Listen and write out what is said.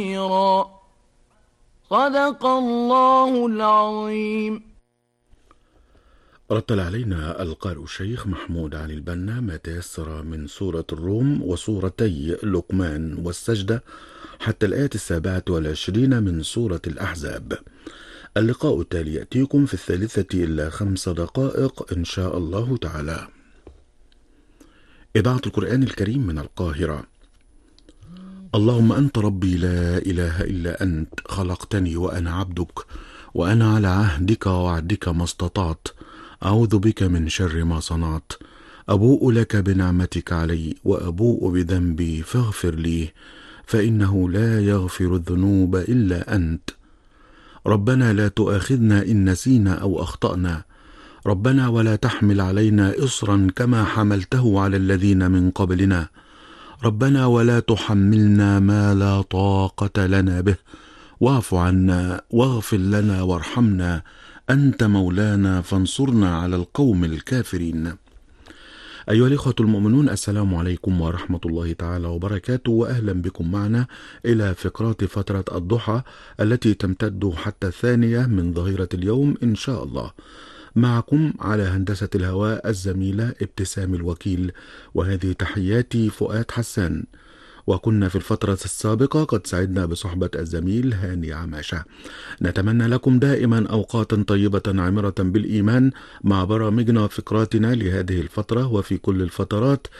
صدق الله العظيم. رتل علينا القارئ الشيخ محمود علي البنا ما تيسر من سورة الروم وسورتي لقمان والسجدة حتى الآية 27 من سورة الأحزاب. اللقاء التالي يأتيكم في 3:05 إن شاء الله تعالى. إذاعة القرآن الكريم من القاهرة. اللهم أنت ربي لا إله إلا أنت، خلقتني وأنا عبدك، وأنا على عهدك ووعدك ما استطعت، أعوذ بك من شر ما صنعت، أبوء لك بنعمتك علي وأبوء بذنبي فاغفر لي، فإنه لا يغفر الذنوب إلا أنت. ربنا لا تؤاخذنا إن نسينا أو أخطأنا، ربنا ولا تحمل علينا إصرا كما حملته على الذين من قبلنا، ربنا ولا تحملنا ما لا طاقة لنا به، واعف عنا واغفر لنا وارحمنا، أنت مولانا فانصرنا على القوم الكافرين. أيها الإخوة المؤمنون، السلام عليكم ورحمة الله تعالى وبركاته، وأهلا بكم معنا إلى فقرات فترة الضحى التي تمتد حتى 2 من ظهيرة اليوم إن شاء الله. معكم على هندسة الهواء الزميلة ابتسام الوكيل، وهذه تحياتي فؤاد حسان. وكنا في الفترة السابقة قد سعدنا بصحبة الزميل هاني عماشة. نتمنى لكم دائما أوقاتا طيبة عامرة بالإيمان مع برامجنا وفقراتنا لهذه الفترة وفي كل الفترات